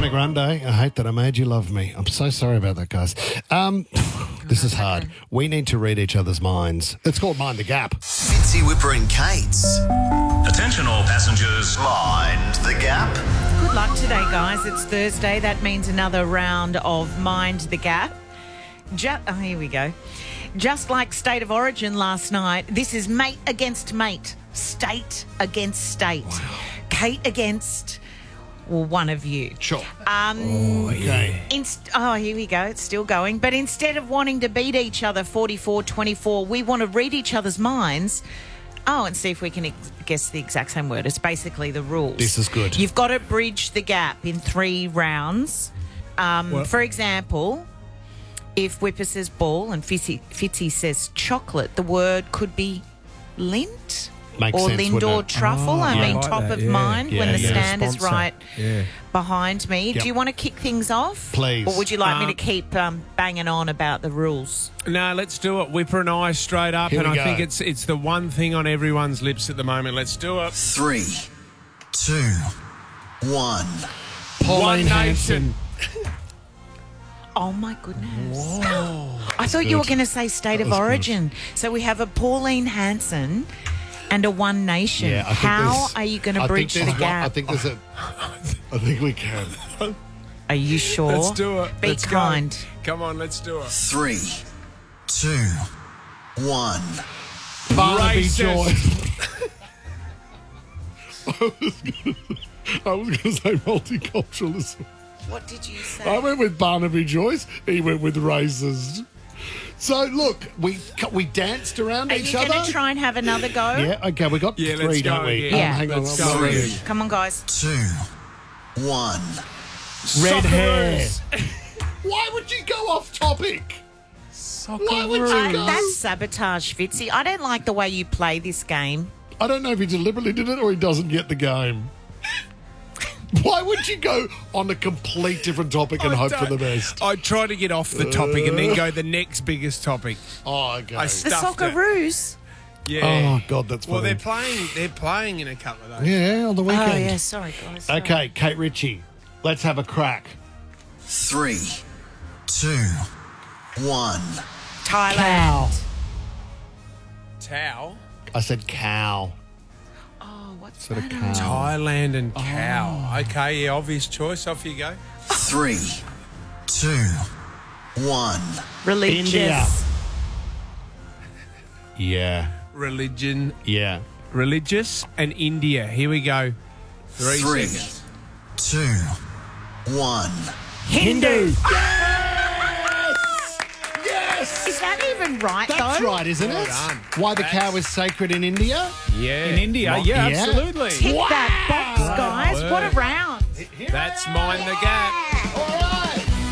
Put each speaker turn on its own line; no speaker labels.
Ariana Grande, I hate that I made you love me. I'm so sorry about that, guys. This is hard. We need to read each other's minds. It's called Mind the Gap.
Fitzy, Whipper and Kate's.
Attention all passengers.
Mind the Gap.
Good luck today, guys. It's Thursday. That means another round of Mind the Gap. Here we go. Just like State of Origin last night, this is mate against mate. State against state. Wow. Kate against... Well, one of you.
Sure. Okay.
Here we go. It's still going. But instead of wanting to beat each other 44-24, we want to read each other's minds. And see if we can guess the exact same word. It's basically the rules.
This is good.
You've got to bridge the gap in 3 rounds. For example, if Whipper says ball and Fitzy says chocolate, the word could be lint.
Makes
or
sense,
Lindor truffle. Top
that,
of mind when the stand is
Sponsor.
right behind me.
Yep.
Do you want to kick things off?
Please.
Or would you like me to keep banging on about the rules?
No, let's do it. Whipper and I straight up,
Here
and
we
I
go.
think it's the one thing on everyone's lips at the moment. Let's do it.
3, 2, 1.
Pauline
Nation.
Hanson.
Oh, my goodness.
Whoa.
I thought you were going to say State of Origin. So we have a Pauline Hanson and a One Nation.
Yeah, I think
How
there's-
are you going to
I
bridge
think
the
there's one-
gap?
I think we can.
Are you sure?
Let's do it.
Be
Let's
kind.
Go. Come on, let's do it.
3, 2, 1.
Barnaby
Racist.
Joyce. I was going to say multiculturalism.
What did you say?
I went with Barnaby Joyce. He went with racist. So, look, we danced around
Are
each
you
other.
going to try and have another go?
Yeah, okay, we got
Yeah,
3,
let's
don't
go
we?
again.
Yeah.
Hang on,
Let's
I'm
go
ready.
again.
Come on, guys.
2, 1.
Red hair.
Socceroos.
Why would you go off topic? Why would you go?
That's sabotage, Fitzy. I don't like the way you play this game.
I don't know if he deliberately did it or he doesn't get the game. Why would you go on a complete different topic and hope for the best?
I try to get off the topic and then go the next biggest topic.
Oh, okay.
I
The
stuffed it.
Socceroos.
Yeah.
Oh, God, that's funny.
Well, they're playing in a couple of days.
Yeah, on the weekend.
Oh, yeah. Sorry, guys. Sorry.
Okay, Kate Ritchie, let's have a crack.
3, 2, 1.
Thailand.
Cow.
Towel.
I said cow.
Oh, what's
Sort of
that?
cow.
Thailand and cow. Okay, yeah, obvious choice. Off you go.
3, 2, 1.
Religious.
India. Yeah,
Religion,
yeah.
religious, and India. Here we go. 3
3,
seconds.
2, 1.
Hindu.
Yes!
Is that even right,
That's
though?
right, isn't
Well
it?
done.
Why the cow is sacred in India?
Yeah.
In India, yeah,
Yeah.
absolutely.
Tick that box, guys.
Wow.
What a round.
That's Mind the Gap.
All right.